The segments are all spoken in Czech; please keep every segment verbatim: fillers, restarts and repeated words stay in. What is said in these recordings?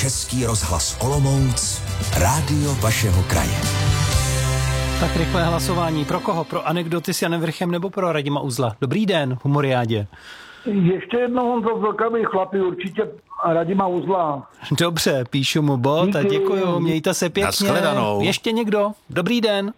Český rozhlas Olomouc, rádio vašeho kraje. Tak rychlé hlasování. Pro koho? Pro anekdoty s Janem Vrchem nebo pro Radima Uzla? Dobrý den, Humoriádě. Ještě jednou Honzo Vlkavý chlapi, určitě Radima Uzla. Dobře, píšu mu bod a děkuju, mějte se pěkně. Nashledanou. Ještě někdo? Dobrý den.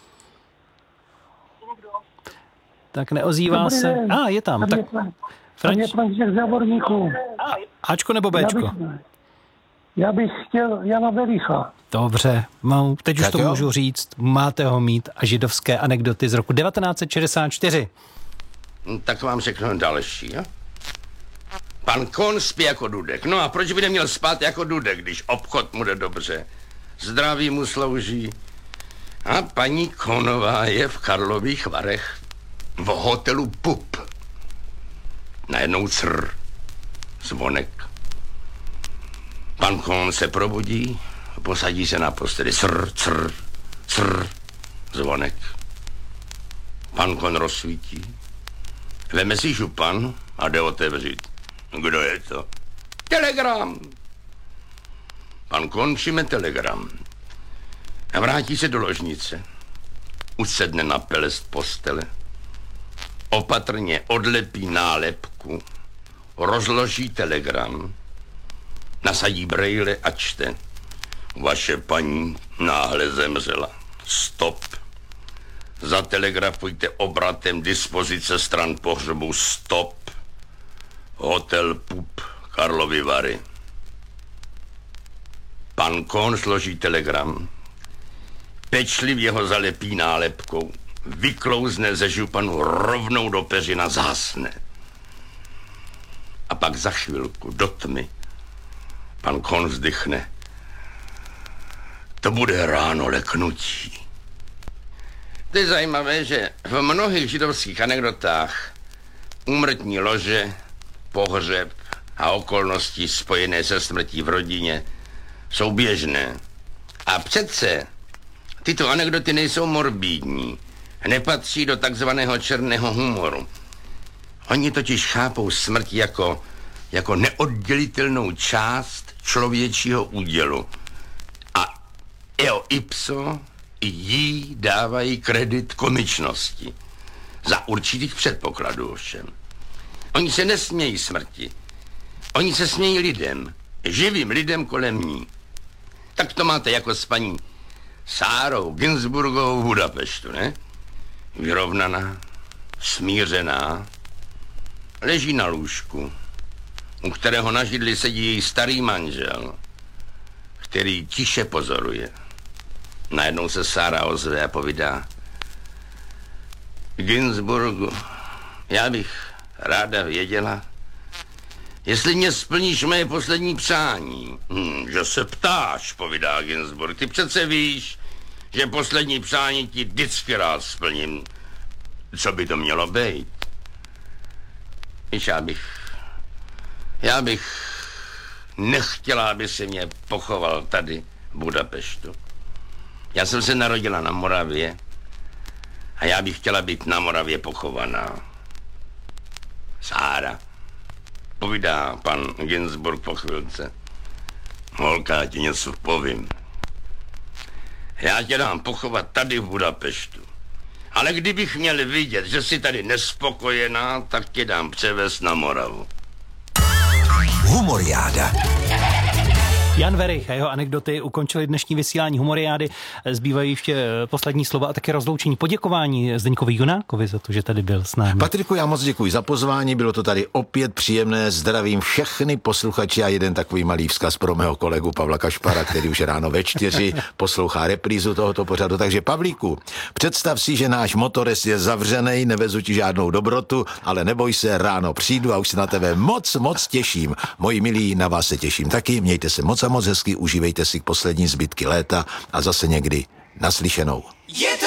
Tak neozývá Dobrý se. den. A, ah, je tam. Tam Tak je Fran- Franč... tam je František Závorníků. Ačko nebo Já Bčko? bych, já bych chtěl Jana Vericha. Dobře, mám, teď už Tak to jo. můžu říct. Máte ho mít a židovské anekdoty z roku devatenáct set šedesát čtyři. Tak vám řeknu další, jo? Pan Kohn spí jako Dudek. No a proč by neměl spát jako Dudek, když obchod mu jde dobře? Zdraví mu slouží. A paní Kohnová je v Karlových Varech v hotelu Pup. Najednou crr. Zvonek. Pan Kohn se probudí, posadí se na posteli. Crr, crr, crr. Zvonek. Pan Kohn rozsvítí. Veme si župan a jde otevřít. Kdo je to? Telegram. Pan Kohn přijme telegram. A vrátí se do ložnice. Usedne na pelest postele. Opatrně odlepí nálepku. Rozloží telegram. Nasadí brejle a čte. Vaše paní náhle zemřela. Stop. Zatelegrafujte obratem dispozice stran pohřbu. Stop. Hotel Pup, Karlovy Vary. Pan Kohn složí telegram. Pečlivě ho zalepí nálepkou. Vyklouzne ze županu rovnou do peřina, zhasne. A pak za chvilku, do tmy, pan Kohn vzdychne. To bude ráno leknutí. To je zajímavé, že v mnohých židovských anekdotách úmrtní lože, pohřeb a okolnosti spojené se smrtí v rodině jsou běžné. A přece tyto anekdoty nejsou morbidní, nepatří do takzvaného černého humoru. Oni totiž chápou smrt jako, jako neoddělitelnou část člověčího údělu. A eo ipso jí dávají kredit komičnosti. Za určitých předpokladů ovšem. Oni se nesmějí smrti. Oni se smějí lidem. Živým lidem kolem ní. Tak to máte jako s paní Sárou Ginsburgovou v Budapeštu, ne? Vyrovnaná, smířená, leží na lůžku, u kterého na židli sedí její starý manžel, který tiše pozoruje. Najednou se Sára ozve a povídá: Ginsburgu, já bych ráda věděla, jestli mě splníš moje poslední přání. Hm, že se ptáš, povídá Ginsburg. Ty přece víš, že poslední přání ti vždycky rád splním. Co by to mělo být? Víš, já bych... Já bych nechtěla, aby se mě pochoval tady v Budapeštu. Já jsem se narodila na Moravě a já bych chtěla být na Moravě pochovaná. Sára, povídá pan Ginsburg po chvilce. Holka, já ti něco povím. Já tě dám pochovat tady v Budapeštu. Ale kdybych měl vidět, že jsi tady nespokojená, tak tě dám převést na Moravu. Humoriáda. Jan Verich a jeho anekdoty ukončili dnešní vysílání Humoriády. Zbývají ještě poslední slova a také rozloučení. Poděkování Zdeňkovi Junákovi za to, že tady byl s námi. Patriku, já moc děkuji za pozvání, bylo to tady opět příjemné, zdravím všechny posluchači a jeden takový malý vzkaz pro mého kolegu Pavla Kašpara, který už ráno ve čtyři poslouchá reprízu tohoto pořadu. Takže Pavlíku, představ si, že náš motorist je zavřenej, nevezu ti žádnou dobrotu, ale neboj se, ráno přijdu a už se na tebe moc, moc těším. Moji milí, na vás se těším taky, mějte se moc a moc hezky, užívejte si poslední zbytky léta a zase někdy naslyšenou.